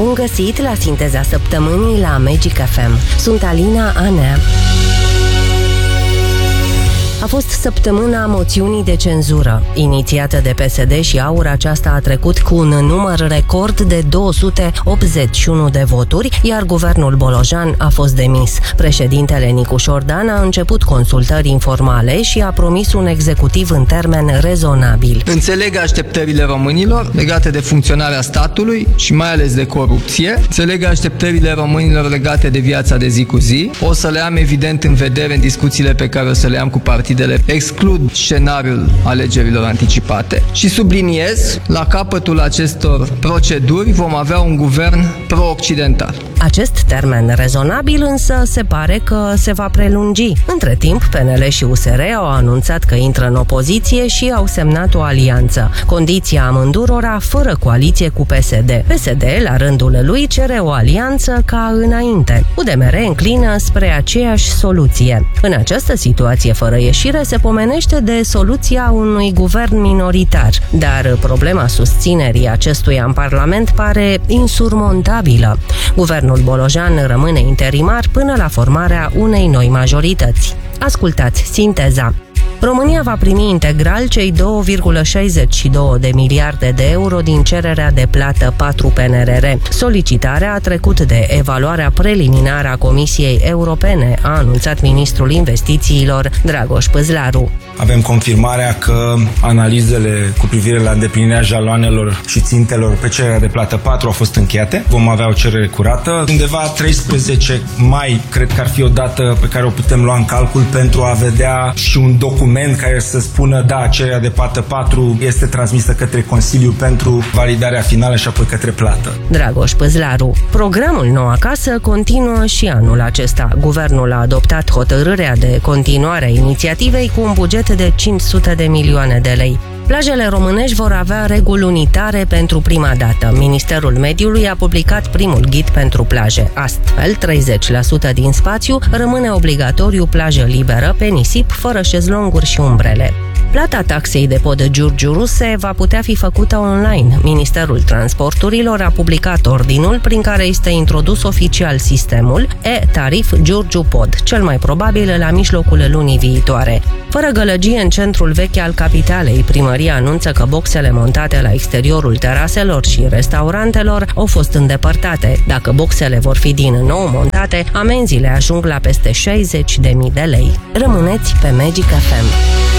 Bun găsit la Sinteza Săptămânii la Magic FM. Sunt Alina Anea. A fost săptămâna moțiunii de cenzură. Inițiată de PSD și AUR, aceasta a trecut cu un număr record de 281 de voturi, iar guvernul Bolojan a fost demis. Președintele Nicușor Dan a început consultări informale și a promis un executiv în termen rezonabil. Înțeleg așteptările românilor legate de funcționarea statului și mai ales de corupție. Înțeleg așteptările românilor legate de viața de zi cu zi. O să le am evident în vedere în discuțiile pe care o să le am cu partidele. Exclud scenariul alegerilor anticipate și subliniez, la capătul acestor proceduri vom avea un guvern pro-occidental. Acest termen rezonabil însă se pare că se va prelungi. Între timp, PNL și USR au anunțat că intră în opoziție și au semnat o alianță. Condiția amândurora fără coaliție cu PSD. PSD, la rândul lui, cere o alianță ca înainte. UDMR înclină spre aceeași soluție. În această situație fără ieșire se pomenește de soluția unui guvern minoritar, dar problema susținerii acestuia în Parlament pare insurmontabilă. Guvernul Bolojan rămâne interimar până la formarea unei noi majorități. Ascultați Sinteza. România va primi integral cei 2,62 de miliarde de euro din cererea de plată 4 PNRR. Solicitarea a trecut de evaluarea preliminară a Comisiei Europene, a anunțat ministrul investițiilor Dragoș Păzlaru. Avem confirmarea că analizele cu privire la îndeplinirea jaloanelor și țintelor pe cererea de plată 4 au fost încheiate. Vom avea o cerere curată. Undeva 13 mai, cred că ar fi o dată pe care o putem lua în calcul pentru a vedea și un document care să spună, da, cererea de plată 4 este transmisă către Consiliu pentru validarea finală și apoi către plată. Dragoș Păzlaru. Programul Nou Acasă continuă și anul acesta. Guvernul a adoptat hotărârea de continuare a inițiativei cu un buget de 500 de milioane de lei. Plajele românești vor avea reguli unitare pentru prima dată. Ministerul Mediului a publicat primul ghid pentru plaje. Astfel, 30% din spațiu rămâne obligatoriu plajă liberă, pe nisip, fără șezlonguri și umbrele. Plata taxei de pod Giurgiu Ruse va putea fi făcută online. Ministerul Transporturilor a publicat ordinul prin care este introdus oficial sistemul e-tarif Giurgiu Pod, cel mai probabil la mijlocul lunii viitoare. Fără gălăgie în centrul vechi al capitalei, primăria anunță că boxele montate la exteriorul teraselor și restaurantelor au fost îndepărtate. Dacă boxele vor fi din nou montate, amenziile ajung la peste 60.000 de lei. Rămâneți pe Magic FM.